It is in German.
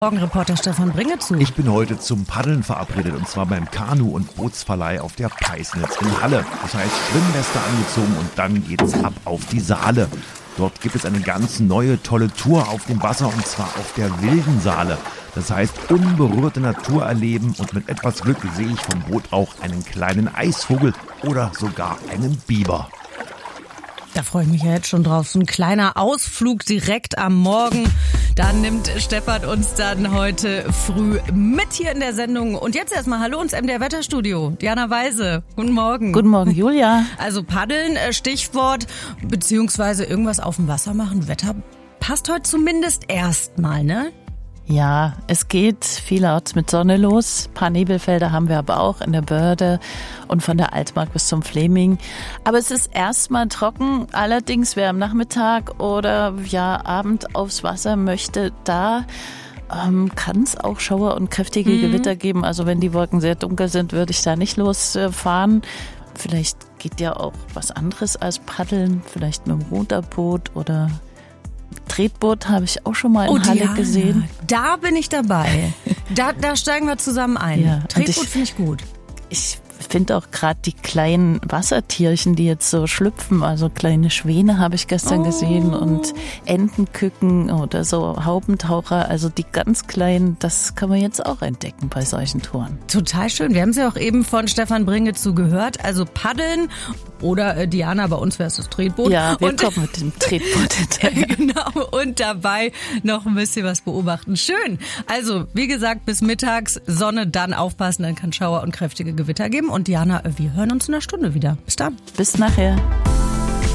Morgenreporter Stefan Bringe zu. Ich bin heute zum Paddeln verabredet und zwar beim Kanu- und Bootsverleih auf der Peisnitz in Halle. Das heißt, Schwimmweste angezogen und dann geht's ab auf die Saale. Dort gibt es eine ganz neue, tolle Tour auf dem Wasser und zwar auf der wilden Saale. Das heißt, unberührte Natur erleben und mit etwas Glück sehe ich vom Boot auch einen kleinen Eisvogel oder sogar einen Biber. Da freue ich mich ja jetzt schon drauf. So ein kleiner Ausflug direkt am Morgen. Da nimmt Stefan uns dann heute früh mit hier in der Sendung. Und jetzt erstmal hallo ins MDR Wetterstudio. Diana Weise, guten Morgen. Guten Morgen, Julia. Also Paddeln, Stichwort, beziehungsweise irgendwas auf dem Wasser machen. Wetter passt heute zumindest erstmal, ne? Ja, es geht vielerorts mit Sonne los. Ein paar Nebelfelder haben wir aber auch in der Börde und von der Altmark bis zum Fleming. Aber es ist erstmal trocken. Allerdings, wer am Nachmittag oder Abend aufs Wasser möchte, da kann es auch Schauer und kräftige Gewitter geben. Also wenn die Wolken sehr dunkel sind, würde ich da nicht losfahren. Vielleicht geht ja auch was anderes als Paddeln. Vielleicht mit dem Ruderboot oder Tretboot habe ich auch schon mal in Halle gesehen. Da bin ich dabei. Da steigen wir zusammen ein. Ja, Tretboot finde ich gut. Ich finde auch gerade die kleinen Wassertierchen, die jetzt so schlüpfen, also kleine Schwäne habe ich gestern gesehen und Entenküken oder so Haubentaucher, also die ganz kleinen, das kann man jetzt auch entdecken bei solchen Touren. Total schön. Wir haben es ja auch eben von Stefan Bringe zugehört. Also Paddeln oder Diana, bei uns wäre es das Tretboot. Ja, wir kommen mit dem Tretboot hinterher. Genau, und dabei noch ein bisschen was beobachten. Schön. Also, wie gesagt, bis mittags Sonne, dann aufpassen, dann kann Schauer und kräftige Gewitter geben. Und Diana, wir hören uns in einer Stunde wieder. Bis dann. Bis nachher.